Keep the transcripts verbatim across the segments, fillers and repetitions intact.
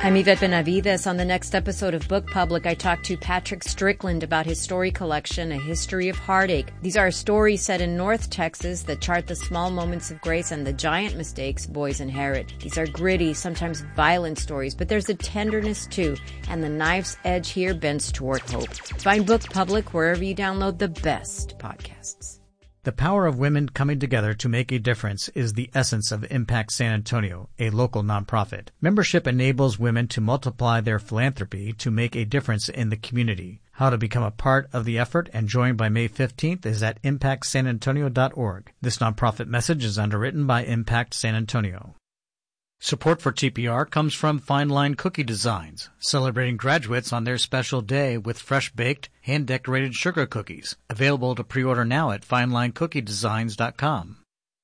I'm Yvette Benavides. On the next episode of Book Public, I talked to Patrick Strickland about his story collection, A History of Heartache. These are stories set in North Texas that chart the small moments of grace and the giant mistakes boys inherit. These are gritty, sometimes violent stories, but there's a tenderness too, and the knife's edge here bends toward hope. Find Book Public wherever you download the best podcasts. The power of women coming together to make a difference is the essence of Impact San Antonio, a local nonprofit. Membership enables women to multiply their philanthropy to make a difference in the community. How to become a part of the effort and join by May fifteenth is at impact san antonio dot org. This nonprofit message is underwritten by Impact San Antonio. Support for T P R comes from Fine Line Cookie Designs, celebrating graduates on their special day with fresh-baked, hand-decorated sugar cookies. Available to pre-order now at fine line cookie designs dot com.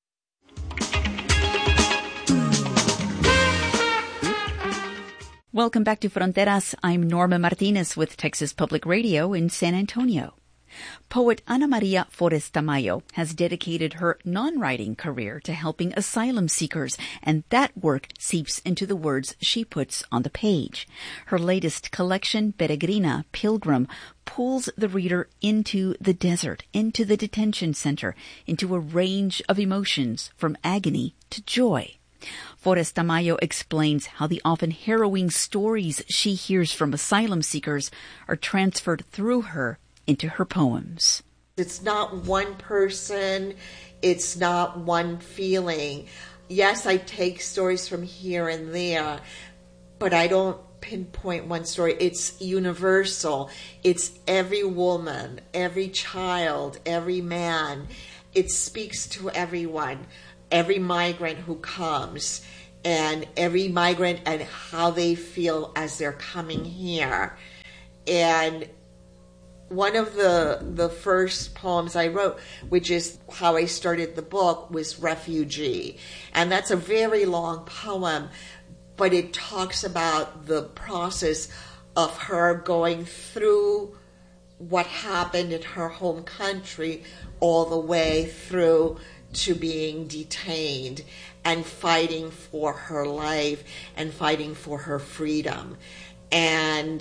Welcome back to Fronteras. I'm Norma Martinez with Texas Public Radio in San Antonio. Poet Ana Maria Forrest Tamayo has dedicated her non-writing career to helping asylum seekers, and that work seeps into the words she puts on the page. Her latest collection, Peregrina, Pilgrim, pulls the reader into the desert, into the detention center, into a range of emotions from agony to joy. Forrest Tamayo explains how the often harrowing stories she hears from asylum seekers are transferred through her into her poems. It's not one person. It's not one feeling. Yes, I take stories from here and there, but I don't pinpoint one story. It's universal. It's every woman, every child, every man. It speaks to everyone, every migrant who comes, and every migrant and how they feel as they're coming here. And one of the the first poems I wrote, which is how I started the book, was Refugee. And that's a very long poem, but it talks about the process of her going through what happened in her home country all the way through to being detained and fighting for her life and fighting for her freedom. And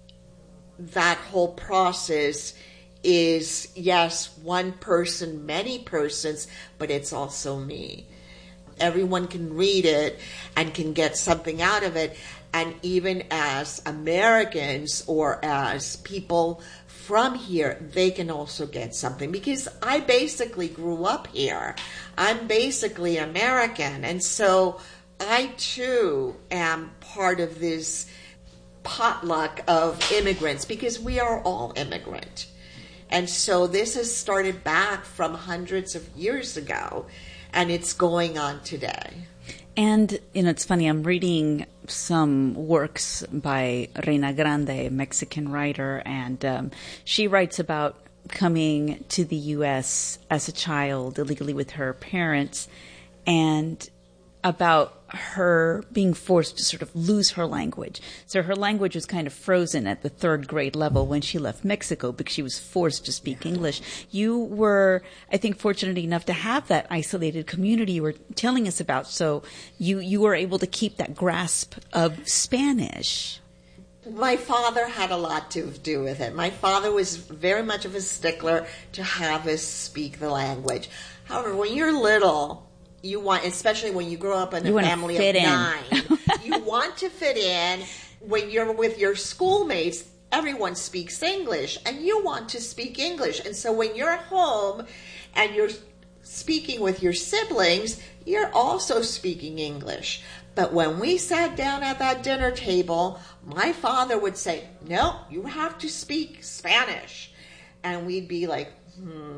that whole process is, yes, one person, many persons, but it's also me. Everyone can read it and can get something out of it. And even as Americans or as people from here, they can also get something. Because I basically grew up here. I'm basically American. And so I, too, am part of this potluck of immigrants, because we are all immigrant. And so this has started back from hundreds of years ago, and it's going on today. And, you know, it's funny, I'm reading some works by Reina Grande, a Mexican writer, and um, she writes about coming to the U S as a child illegally with her parents, and about her being forced to sort of lose her language. So her language was kind of frozen at the third grade level when she left Mexico because she was forced to speak English. You were, I think, fortunate enough to have that isolated community you were telling us about. So you, you were able to keep that grasp of Spanish. My father had a lot to do with it. My father was very much of a stickler to have us speak the language. However, when you're little, you want, especially when you grow up in you a family of nine, you want to fit in. When you're with your schoolmates, everyone speaks English, and you want to speak English. And so when you're at home and you're speaking with your siblings, you're also speaking English. But when we sat down at that dinner table, my father would say, no, you have to speak Spanish. And we'd be like, Hmm.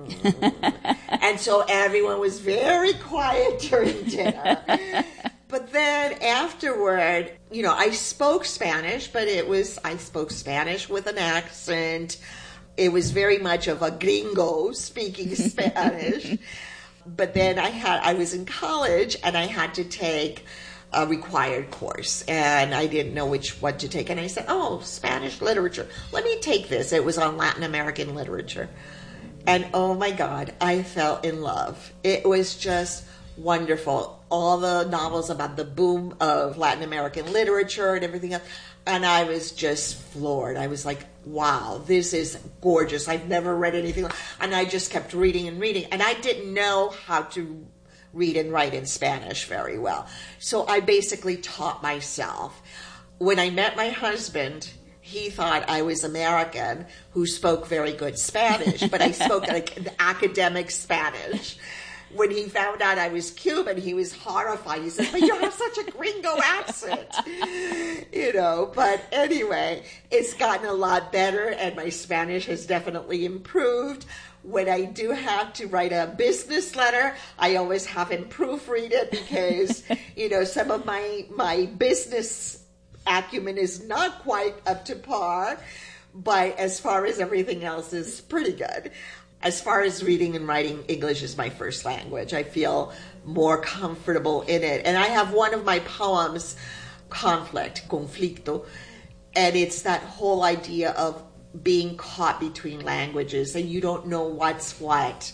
And so everyone was very quiet during dinner. But then afterward, you know, I spoke Spanish, but it was, I spoke Spanish with an accent. It was very much of a gringo speaking Spanish. But then I had, I was in college and I had to take a required course, and I didn't know which one to take. And I said, oh, Spanish literature. Let me take this. It was on Latin American literature. And oh my God, I fell in love. It was just wonderful. all the novels about the boom of Latin American literature and everything else. And I was just floored. I was like, wow, this is gorgeous. I've never read anything like, and I just kept reading and reading. And I didn't know how to read and write in Spanish very well. So I basically taught myself. When I met my husband, he thought I was American who spoke very good Spanish, but I spoke like an academic Spanish. When he found out I was Cuban, he was horrified. He said, but you have such a gringo accent. You know, but anyway, it's gotten a lot better, and my Spanish has definitely improved. When I do have to write a business letter, I always have him proofread it because, you know, some of my, my business acumen is not quite up to par, but as far as everything else is pretty good. As far as reading and writing, English is my first language. I feel more comfortable in it. And I have one of my poems, Conflict, Conflicto, and it's that whole idea of being caught between languages and you don't know what's what.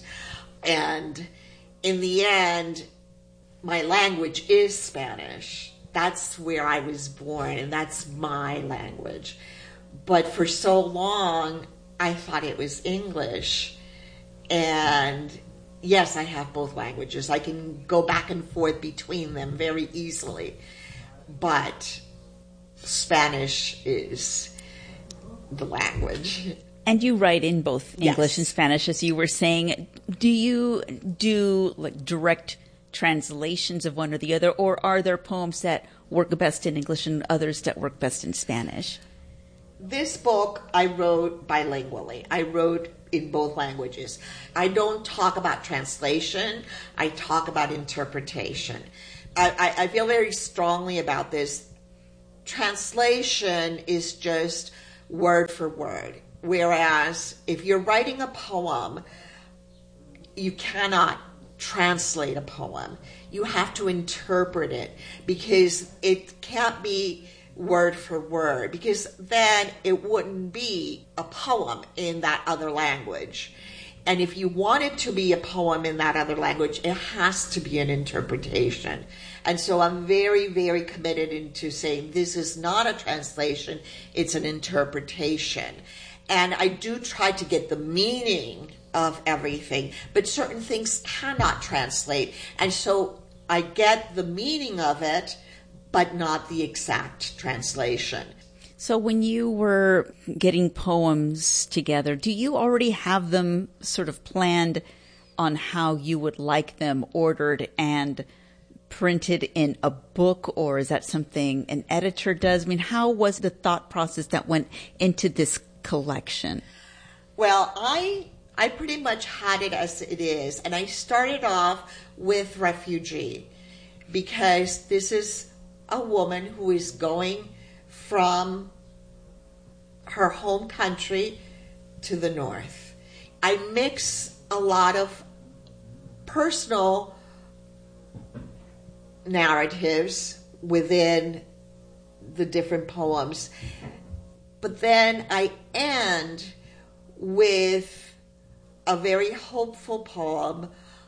And in the end, my language is Spanish. That's where I was born, and that's my language. But for so long, I thought it was English. And yes, I have both languages. I can go back and forth between them very easily. But Spanish is the language. And you write in both English Yes. and Spanish, as you were saying. Do you do like direct translations of one or the other, or are there poems that work best in English and others that work best in Spanish? This book I wrote bilingually. I wrote in both languages. I don't talk about translation. I talk about interpretation. I, I, I feel very strongly about this. Translation is just word for word. Whereas if you're writing a poem, you cannot translate a poem. You have to interpret it because it can't be word for word, because then it wouldn't be a poem in that other language. And if you want it to be a poem in that other language, it has to be an interpretation. And so I'm very, very committed into saying this is not a translation, it's an interpretation. And I do try to get the meaning of everything, but certain things cannot translate. And so I get the meaning of it, but not the exact translation. So when you were getting poems together, do you already have them sort of planned on how you would like them ordered and printed in a book, or is that something an editor does? I mean, how was the thought process that went into this collection? Well, I I pretty much had it as it is, and I started off with Refugee because this is a woman who is going from her home country to the north. I mix a lot of personal narratives within the different poems, but then I end with a very hopeful poem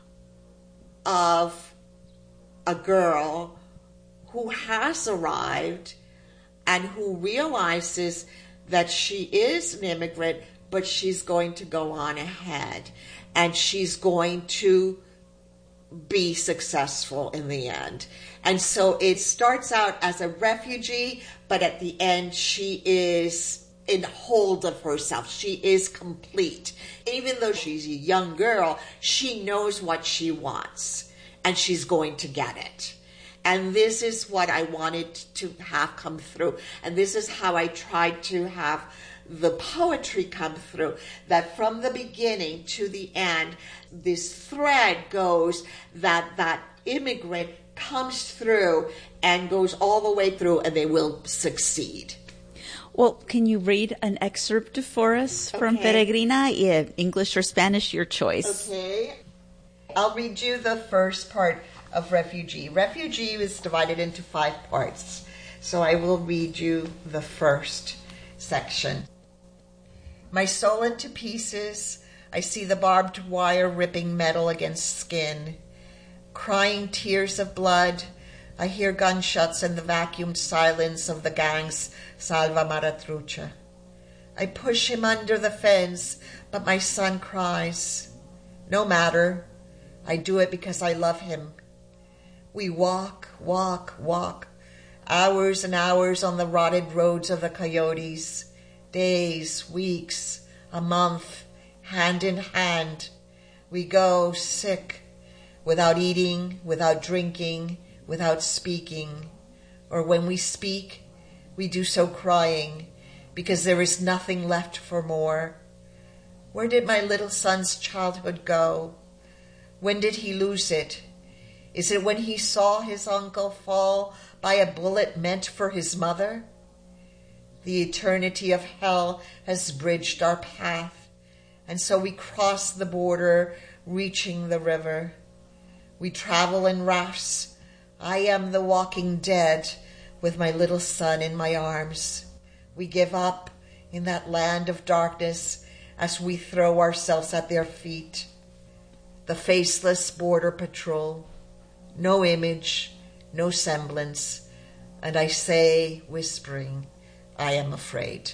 of a girl who has arrived and who realizes that she is an immigrant, but she's going to go on ahead and she's going to be successful in the end. And so it starts out as a refugee, but at the end she is in hold of herself. She is complete. Even though she's a young girl, she knows what she wants and she's going to get it. And this is what I wanted to have come through. And this is how I tried to have the poetry come through, that from the beginning to the end, this thread goes that that immigrant comes through and goes all the way through, and they will succeed. Well, can you read an excerpt for us from Okay. Peregrina? Yeah, English or Spanish, your choice. Okay. I'll read you the first part of Refugee. Refugee is divided into five parts, so I will read you the first section. My soul into pieces, I see the barbed wire ripping metal against skin. crying tears of blood. I hear gunshots in the vacuumed silence of the gang's Salva Maratrucha. I push him under the fence, but my son cries. No matter. I do it because I love him. We walk, walk, walk, hours and hours on the rotted roads of the Coyotes, days, weeks, a month, hand in hand. We go sick, without eating, without drinking, without speaking. Or when we speak, we do so crying, because there is nothing left for more. Where did my little son's childhood go? When did he lose it? Is it when he saw his uncle fall by a bullet meant for his mother? The eternity of hell has bridged our path, and so we cross the border, reaching the river. We travel in rafts. I am the walking dead with my little son in my arms. We give up in that land of darkness as we throw ourselves at their feet. The faceless border patrol, no image, no semblance, and I say, whispering, I am afraid.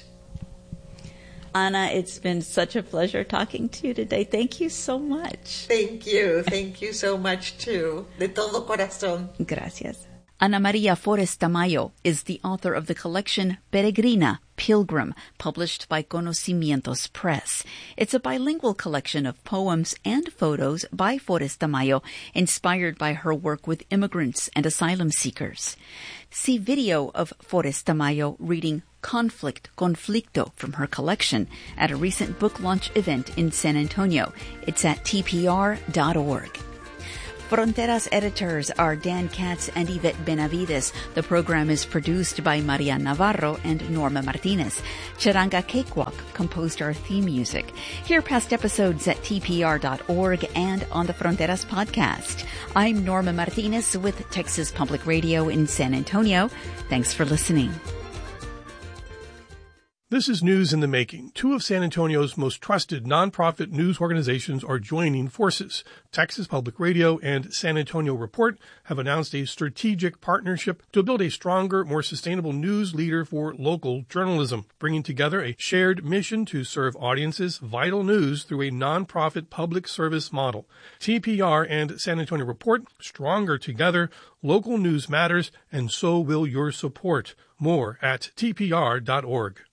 Ana, it's been such a pleasure talking to you today. Thank you so much. Thank you. Thank you so much, too. De todo corazón. Gracias. Ana Maria Forrest Tamayo is the author of the collection Peregrina, Pilgrim, published by Conocimientos Press. It's a bilingual collection of poems and photos by Forrest Tamayo, inspired by her work with immigrants and asylum seekers. See video of Forrest Tamayo reading Conflict, Conflicto from her collection at a recent book launch event in San Antonio. It's at T P R dot org. Fronteras editors are Dan Katz and Yvette Benavides. The program is produced by Maria Navarro and Norma Martinez. Charanga Cakewalk composed our theme music. Hear past episodes at T P R dot org and on the Fronteras podcast. I'm Norma Martinez with Texas Public Radio in San Antonio. Thanks for listening. This is news in the making. Two of San Antonio's most trusted nonprofit news organizations are joining forces. Texas Public Radio and San Antonio Report have announced a strategic partnership to build a stronger, more sustainable news leader for local journalism, bringing together a shared mission to serve audiences vital news through a nonprofit public service model. T P R and San Antonio Report, stronger together, local news matters, and so will your support. More at T P R dot org.